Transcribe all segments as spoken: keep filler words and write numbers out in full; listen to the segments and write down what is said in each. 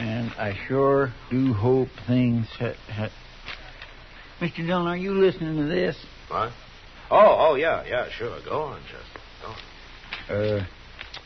And I sure do hope things... Ha- ha- Mister Dillon, are you listening to this? What? Oh, oh, yeah, yeah, sure. Go on, Chester. Go on. Uh,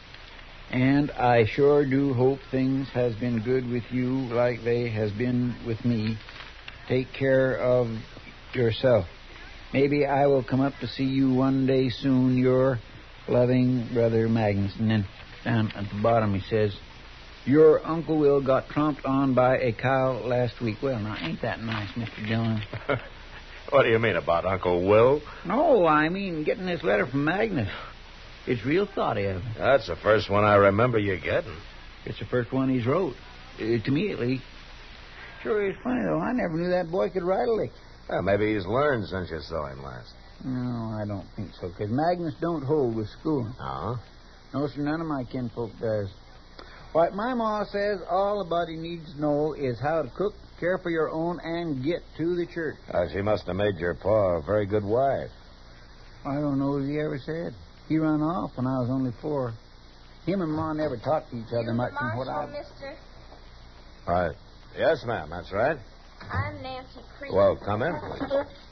and I sure do hope things has been good with you like they has been with me. Take care of yourself. Maybe I will come up to see you one day soon. Your loving brother Magnus. And then down at the bottom he says, your Uncle Will got tromped on by a cow last week. Well, now, ain't that nice, Mister Dillon? What do you mean about Uncle Will? No, I mean getting this letter from Magnus. It's real thoughty of him. That's the first one I remember you getting. It's the first one he's wrote. Uh, to me, at least. Sure is funny, though. I never knew that boy could write a lick. Well, maybe he's learned since you saw him last. No, I don't think so, because Magnus don't hold with schooling. Uh-huh. No, sir, none of my kinfolk does. What my ma says all a body needs to know is how to cook, care for your own, and get to the church. Uh, she must have made your pa a very good wife. I don't know if he ever said. He run off when I was only four. Him and Ma never talked to each other You're much the from what marshal, I... mister? Right. Yes, ma'am, that's right. I'm Nancy Creed. Well, come in, please.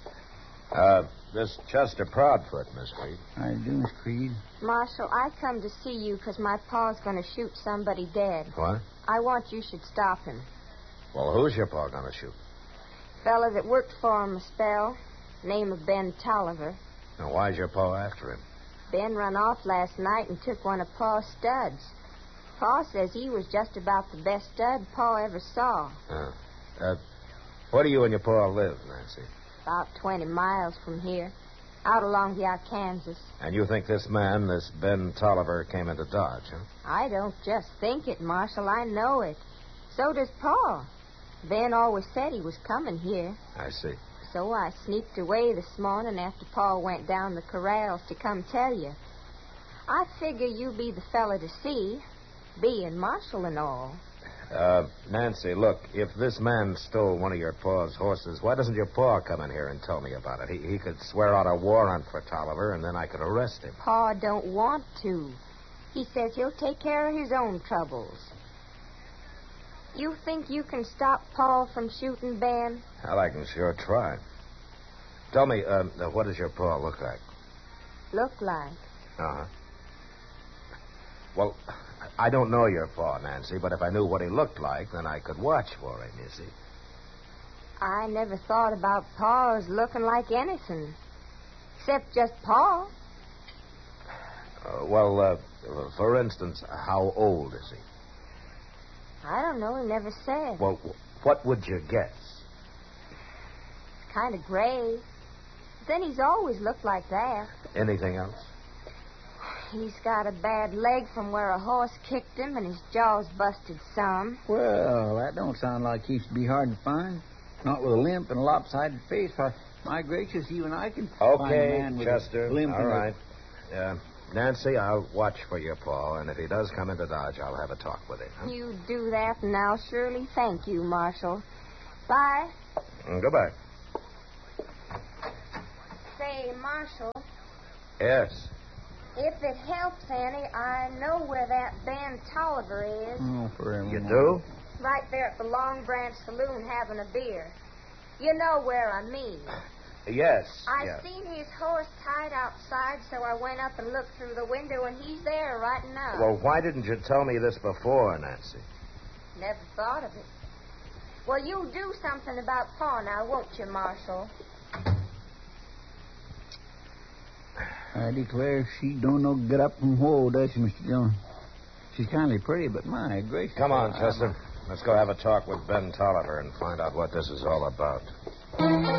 Uh, this Chester Proudfoot, Miss Creed. I do, Miss Creed. Marshal, I come to see you because my pa's going to shoot somebody dead. What? I want you should stop him. Well, who's your pa going to shoot? Fella that worked for him a spell, name of Ben Tolliver. Now, why's your pa after him? Ben run off last night and took one of Pa's studs. Pa says he was just about the best stud Pa ever saw. Uh, uh, where do you and your pa live, Nancy? About twenty miles from here, out along the Arkansas. And you think this man, this Ben Tolliver, came into Dodge, huh? I don't just think it, Marshal. I know it. So does Pa. Ben always said he was coming here. I see. So I sneaked away this morning after Pa went down the corrals to come tell you. I figure you be the fella to see, being Marshal and all. Uh, Nancy, look, if this man stole one of your pa's horses, why doesn't your pa come in here and tell me about it? He, he could swear out a warrant for Tolliver, and then I could arrest him. Pa don't want to. He says he'll take care of his own troubles. You think you can stop Pa from shooting Ben? Well, I can sure try. Tell me, uh, what does your pa look like? Look like? Uh-huh. Well, I don't know your pa, Nancy, but if I knew what he looked like, then I could watch for him, you see. I never thought about Pa as looking like anything. Except just Pa. Uh, well, uh, for instance, how old is he? I don't know. He never said. Well, what would you guess? Kind of gray. Then he's always looked like that. Anything else? He's got a bad leg from where a horse kicked him, and his jaw's busted some. Well, that don't sound like he should be hard to find. Not with a limp and a lopsided face. Why, my gracious, even I can find a Okay, man with Chester. a limp All and right. Uh, Nancy, I'll watch for your pa, and if he does come into Dodge, I'll have a talk with him. Huh? You do that, and I'll surely thank you, Marshal. Bye. Mm, goodbye. Say, Marshal, Yes. if it helps any, I know where that Ben Tolliver is. Oh, forever. You do? Right there at the Long Branch Saloon having a beer. You know where I mean. Yes. I yes. seen his horse tied outside, so I went up and looked through the window, and he's there right now. Well, why didn't you tell me this before, Nancy? Never thought of it. Well, you'll do something about Pa now, won't you, Marshal? I declare she don't know get up from whoa, does she, Mister Jones? She's kindly pretty, but my gracious. Come on, I- Chester. Let's go have a talk with Ben Tolliver and find out what this is all about.